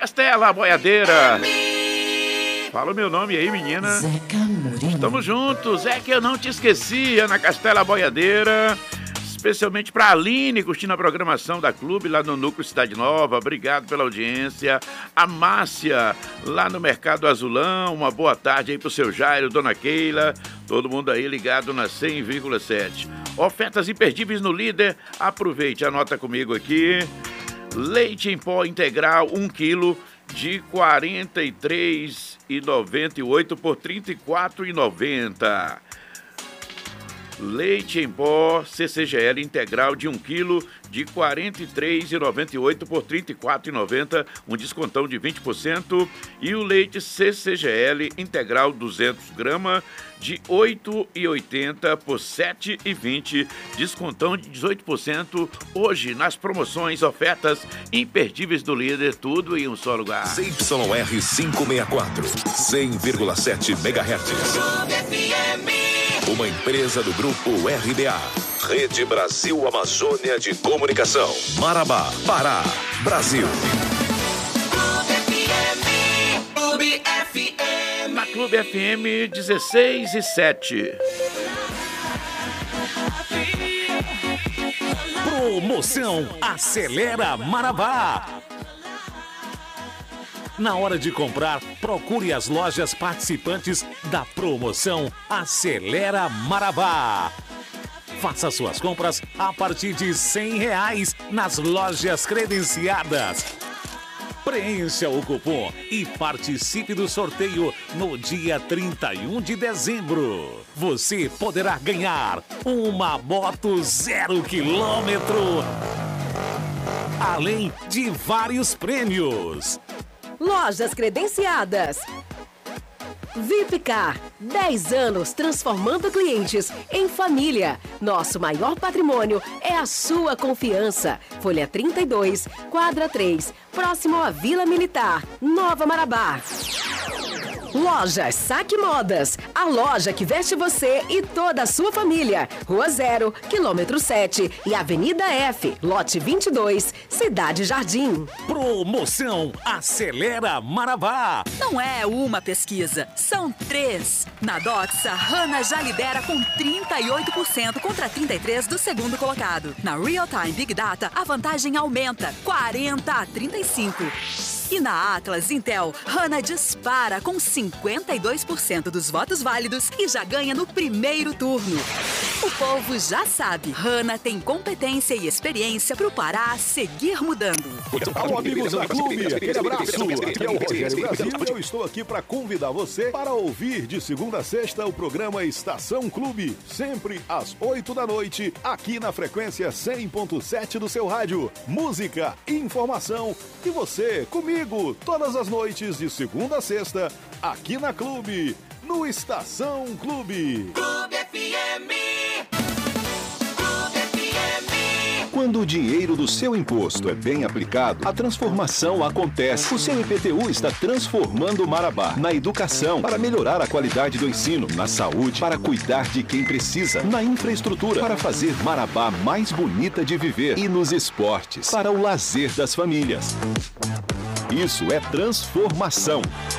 Castela Boiadeira. Fala o meu nome aí, menina. Zeca Moreno. Tamo juntos, é que eu não te esqueci, Ana Castela Boiadeira. Especialmente para a Aline, curtindo a programação da Clube lá no Núcleo Cidade Nova. Obrigado pela audiência. A Márcia, lá no Mercado Azulão. Uma boa tarde aí pro seu Jairo, Dona Keila. Todo mundo aí ligado na 100,7. Ofertas imperdíveis no Líder. Aproveite, anota comigo aqui. Leite em pó integral, 1 quilo de R$ 43,98 por R$ 34,90. Leite em pó CCGL integral de 1 kg de R$ 43,98 por R$ 34,90, um descontão de 20%. E o leite CCGL integral 200 gramas de R$ 8,80 por R$ 7,20, descontão de 18%. Hoje, nas promoções, ofertas imperdíveis do Líder, tudo em um só lugar. ZYR 564, 100,7 MHz. Uma empresa do Grupo RBA. Rede Brasil Amazônia de Comunicação. Marabá, Pará, Brasil. Clube FM. Na Clube FM 16:07. Promoção Acelera Marabá. Na hora de comprar, procure as lojas participantes da promoção Acelera Marabá. Faça suas compras a partir de R$ 100 nas lojas credenciadas. Preencha o cupom e participe do sorteio no dia 31 de dezembro. Você poderá ganhar uma moto 0 km, além de vários prêmios. Lojas credenciadas. VIPcar, 10 anos transformando clientes em família. Nosso maior patrimônio é a sua confiança. Folha 32, quadra 3, próximo à Vila Militar, Nova Marabá. Lojas Saque Modas, a loja que veste você e toda a sua família. Rua 0, quilômetro 7 e Avenida F, lote 22, Cidade Jardim. Promoção Acelera Marabá. Não é uma pesquisa, são 3. Na Doxa, Hanna já lidera com 38% contra 33% do segundo colocado. Na Real Time Big Data, a vantagem aumenta, 40-35%. E na Atlas Intel, Hanna dispara com 52% dos votos válidos e já ganha no primeiro turno. O povo já sabe, Hanna tem competência e experiência para o Pará seguir mudando. Alô, amigos do Clube, aquele abraço. Aqui é o Rogério Brasil e eu estou aqui para convidar você para ouvir de segunda a sexta o programa Estação Clube, sempre às 8 da noite, aqui na frequência 100.7 do seu rádio. Música, informação e você comigo todas as noites de segunda a sexta, aqui na Clube, no Estação Clube. Clube FM. Quando o dinheiro do seu imposto é bem aplicado, a transformação acontece. O seu IPTU está transformando Marabá na educação, para melhorar a qualidade do ensino, na saúde, para cuidar de quem precisa, na infraestrutura, para fazer Marabá mais bonita de viver e nos esportes, para o lazer das famílias. Isso é transformação.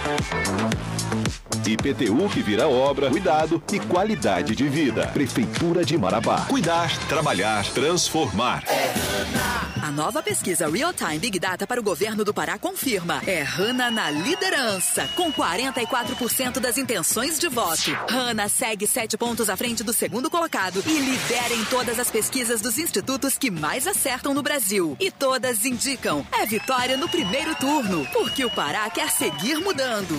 IPTU que vira obra, cuidado e qualidade de vida. Prefeitura de Marabá. Cuidar, trabalhar, transformar. A nova pesquisa Real Time Big Data para o governo do Pará confirma. É Hanna na liderança, com 44% das intenções de voto. Hanna segue 7 pontos à frente do segundo colocado e lidera em todas as pesquisas dos institutos que mais acertam no Brasil. E todas indicam, é vitória no primeiro turno, porque o Pará quer seguir mudando.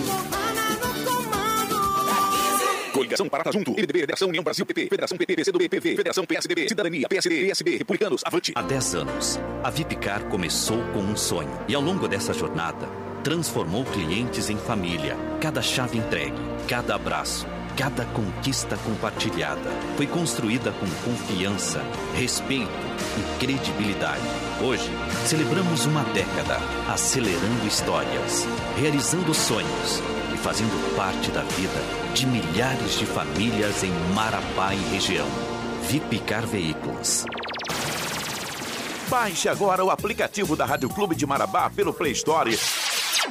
Coligação Pará junto. MDB, Federação União Brasil PP, Federação PP, PCdoB, PV, Federação PSDB, Cidadania, PSD, PSB, Republicanos, Avante. Há 10 anos, a VIPcar começou com um sonho e ao longo dessa jornada, transformou clientes em família. Cada chave entregue, cada abraço, cada conquista compartilhada foi construída com confiança, respeito e credibilidade. Hoje, celebramos uma década, acelerando histórias, realizando sonhos e fazendo parte da vida de milhares de famílias em Marabá e região. VIPcar Veículos. Baixe agora o aplicativo da Rádio Clube de Marabá pelo Play Store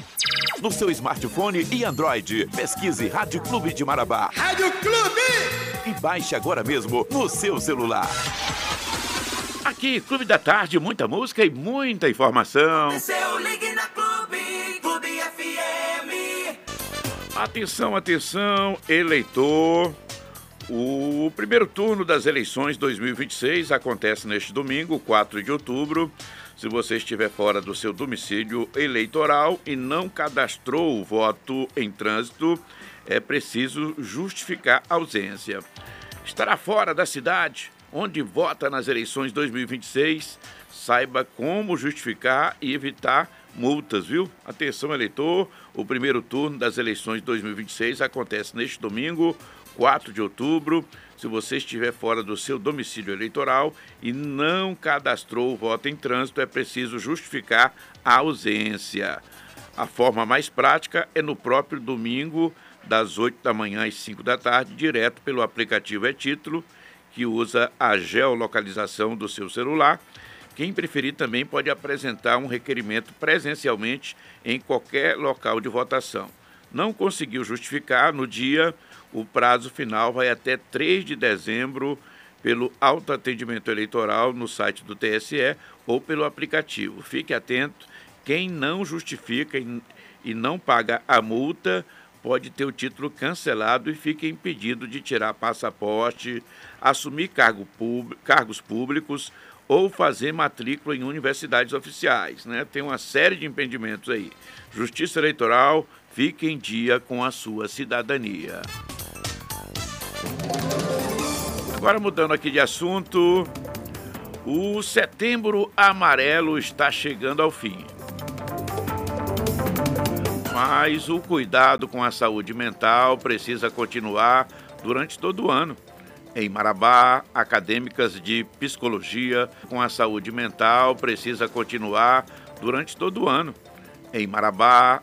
no seu smartphone e Android. Pesquise Rádio Clube de Marabá. Rádio Clube! E baixe agora mesmo no seu celular. Aqui, Clube da Tarde, muita música e muita informação. Seu ligue na Clube, Clube FM. Atenção, atenção, eleitor. O primeiro turno das eleições 2026 acontece neste domingo, 4 de outubro. Se você estiver fora do seu domicílio eleitoral e não cadastrou o voto em trânsito, é preciso justificar a ausência. Estará fora da cidade onde vota nas eleições 2026, saiba como justificar e evitar multas, viu? Atenção, eleitor, o primeiro turno das eleições 2026 acontece neste domingo, 4 de outubro. Se você estiver fora do seu domicílio eleitoral e não cadastrou o voto em trânsito, é preciso justificar a ausência. A forma mais prática é no próprio domingo, das 8 da manhã às 5 da tarde, direto pelo aplicativo E-Título, que usa a geolocalização do seu celular. Quem preferir também pode apresentar um requerimento presencialmente em qualquer local de votação. Não conseguiu justificar no dia, o prazo final vai até 3 de dezembro pelo autoatendimento eleitoral no site do TSE ou pelo aplicativo. Fique atento, quem não justifica e não paga a multa pode ter o título cancelado e fica impedido de tirar passaporte, assumir cargos públicos ou fazer matrícula em universidades oficiais, né? Tem uma série de impedimentos aí. Justiça Eleitoral, fique em dia com a sua cidadania. Agora mudando aqui de assunto, o Setembro Amarelo está chegando ao fim. Mas o cuidado com a saúde mental precisa continuar durante todo o ano. Em Marabá, acadêmicas de psicologia com a saúde mental precisa continuar durante todo o ano. Em Marabá,